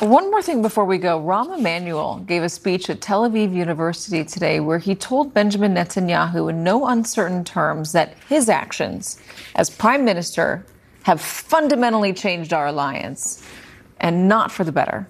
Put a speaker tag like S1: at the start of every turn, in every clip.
S1: One more thing before we go. Rahm Emanuel gave a speech at Tel Aviv University today where he told Benjamin Netanyahu in no uncertain terms that his actions as prime minister have fundamentally changed our alliance, and not for the better.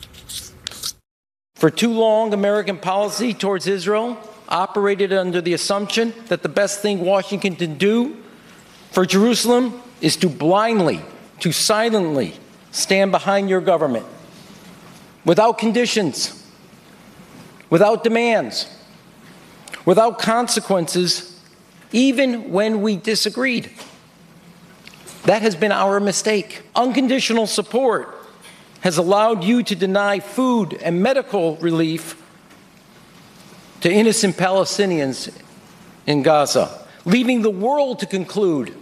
S2: For too long, American policy towards Israel operated under the assumption that the best thing Washington can do for Jerusalem is to blindly, to silently stand behind your government, without conditions, without demands, without consequences, even when we disagreed. That has been our mistake. Unconditional support has allowed you to deny food and medical relief to innocent Palestinians in Gaza, leaving the world to conclude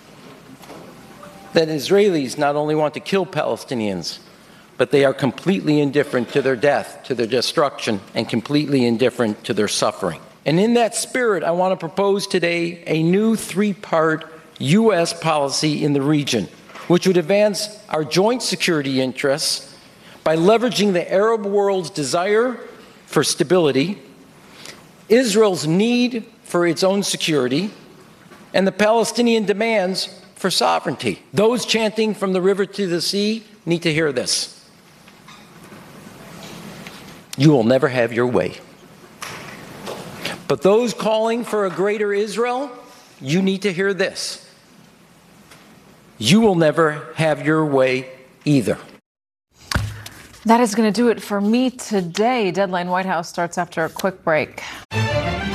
S2: that Israelis not only want to kill Palestinians, but they are completely indifferent to their death, to their destruction, and completely indifferent to their suffering. And in that spirit, I want to propose today a new three-part U.S. policy in the region, which would advance our joint security interests by leveraging the Arab world's desire for stability, Israel's need for its own security, and the Palestinian demands for sovereignty. Those chanting from the river to the sea need to hear this. You will never have your way. But those calling for a greater Israel, you need to hear this. You will never have your way either.
S1: That is going to do it for me today. Deadline White House starts after a quick break.